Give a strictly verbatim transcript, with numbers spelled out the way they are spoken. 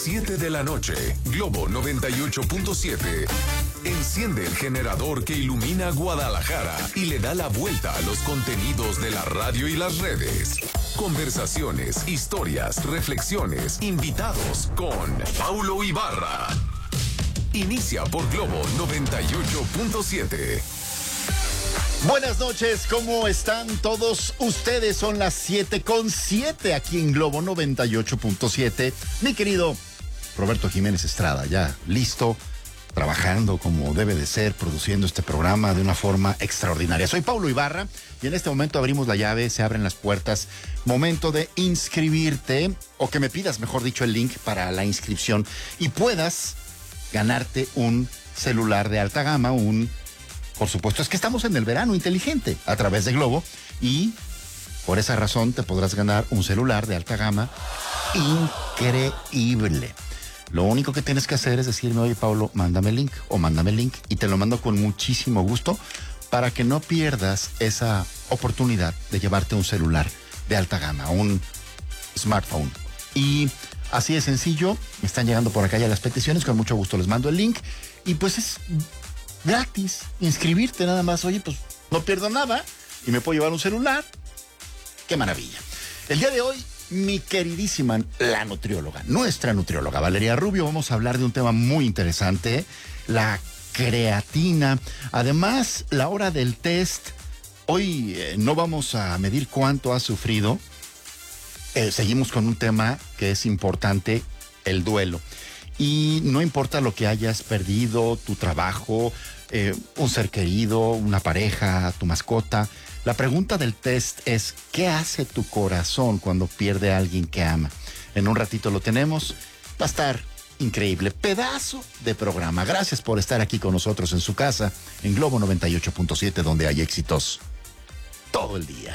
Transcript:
siete de la noche, Globo noventa y ocho punto siete. Enciende el generador que ilumina Guadalajara y le da la vuelta a los contenidos de la radio y las redes. Conversaciones, historias, reflexiones, invitados con Paulo Ibarra. Inicia por Globo noventa y ocho punto siete. Buenas noches, ¿cómo están todos ustedes? Son las siete con siete aquí en Globo noventa y ocho punto siete. Mi querido Roberto Jiménez Estrada, ya listo, trabajando como debe de ser, produciendo este programa de una forma extraordinaria. Soy Paulo Ibarra y en este momento abrimos la llave, se abren las puertas. Momento de inscribirte, o que me pidas, mejor dicho, el link para la inscripción y puedas ganarte un celular de alta gama, un... Por supuesto, es que estamos en el verano inteligente a través de Globo y por esa razón te podrás ganar un celular de alta gama increíble. Lo único que tienes que hacer es decirme, oye, Paulo, mándame el link o mándame el link y te lo mando con muchísimo gusto para que no pierdas esa oportunidad de llevarte un celular de alta gama, un smartphone. Y así de sencillo, me están llegando por acá ya las peticiones, con mucho gusto les mando el link y pues es gratis inscribirte nada más. Oye, pues no pierdo nada y me puedo llevar un celular. ¡Qué maravilla! El día de hoy, mi queridísima, la nutrióloga, nuestra nutrióloga Valeria Rubio, vamos a hablar de un tema muy interesante, la creatina. Además, la hora del test. Hoy eh, no vamos a medir cuánto has sufrido. Eh, seguimos con un tema que es importante, el duelo. Y no importa lo que hayas perdido, tu trabajo, eh, un ser querido, una pareja, tu mascota. La pregunta del test es, ¿qué hace tu corazón cuando pierde a alguien que ama? En un ratito lo tenemos. Va a estar increíble. Pedazo de programa. Gracias por estar aquí con nosotros en su casa, en Globo noventa y ocho punto siete, donde hay éxitos todo el día.